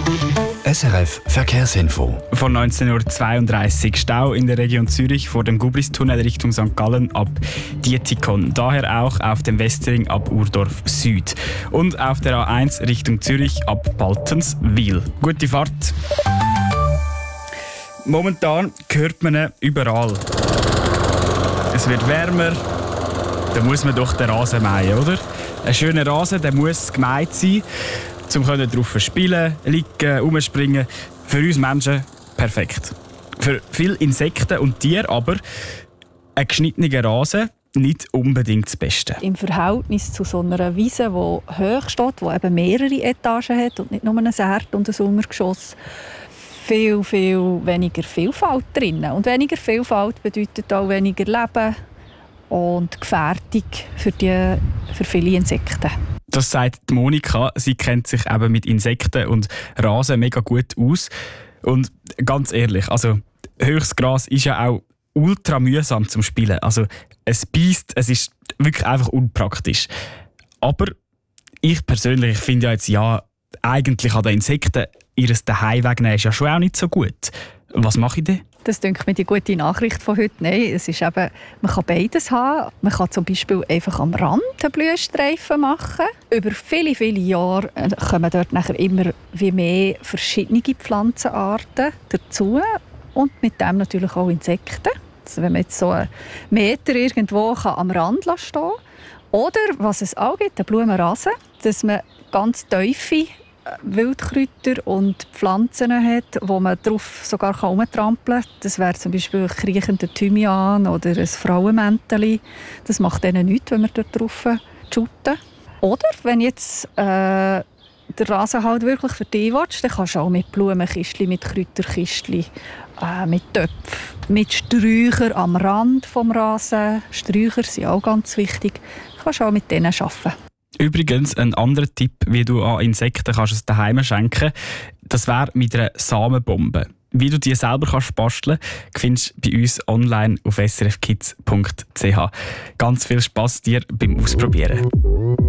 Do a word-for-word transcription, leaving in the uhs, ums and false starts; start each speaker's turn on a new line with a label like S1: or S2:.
S1: S R F Verkehrsinfo.
S2: Von neunzehn Uhr zweiunddreißig Stau in der Region Zürich vor dem Gubristunnel Richtung Sankt Gallen ab Dietikon. Daher auch auf dem Westring ab Urdorf Süd. Und auf der A eins Richtung Zürich ab Baltenswil. Gute Fahrt! Momentan hört man ihn überall. Es wird wärmer, da muss man doch den Rasen mähen, oder? Ein schöner Rasen, der muss gemäht sein, um drauf spielen, liegen, rumspringen. Für uns Menschen perfekt. Für viele Insekten und Tiere aber ein geschnittener Rasen nicht unbedingt das Beste.
S3: Im Verhältnis zu so einer Wiese, die hoch steht, die eben mehrere Etagen hat und nicht nur ein Erd und ein Untergeschoss, viel, viel weniger Vielfalt drin. Und weniger Vielfalt bedeutet auch weniger Leben und Gefährdung für, die, für viele Insekten.
S2: Das sagt Monika. Sie kennt sich eben mit Insekten und Rasen mega gut aus. Und ganz ehrlich, also höchstes Gras ist ja auch ultra mühsam zum Spielen. Also es beißt, es ist wirklich einfach unpraktisch. Aber ich persönlich finde ja jetzt, ja, eigentlich an den Insekten ihres Daheim wegnehmen ist ja schon auch nicht so gut. Was mache ich denn?
S3: Das denke mir die gute Nachricht von heute. Nein, es ist eben, man kann beides haben. Man kann zum Beispiel einfach am Rand einen Blühstreifen machen. Über viele, viele Jahre kommen dort nachher immer wie mehr verschiedene Pflanzenarten dazu. Und mit dem natürlich auch Insekten. Also wenn man jetzt so einen Meter irgendwo kann am Rand stehen kann. Oder, was es auch gibt, einen Blumenrasen, dass man ganz tiefe Wildkräuter und Pflanzen hat, wo man darauf sogar herumtrampeln kann. Das wäre zum Beispiel ein kriechender Thymian oder ein Frauenmänteli. Das macht denen nichts, wenn wir dort drauf shooten. Oder wenn jetzt äh, der Rasen halt wirklich für dich willst, dann kannst du auch mit Blumenkistchen, mit Kräuterkistchen, äh, mit Töpfen, mit Sträuchern am Rand des Rasen. Sträucher sind auch ganz wichtig. Du kannst auch mit denen arbeiten.
S2: Übrigens, ein anderer Tipp, wie du an Insekten kannst es daheim schenken kannst, das wäre mit einer Samenbombe. Wie du die selber kannst basteln kannst, findest du bei uns online auf s r f kids punkt c h. Ganz viel Spass dir beim Ausprobieren.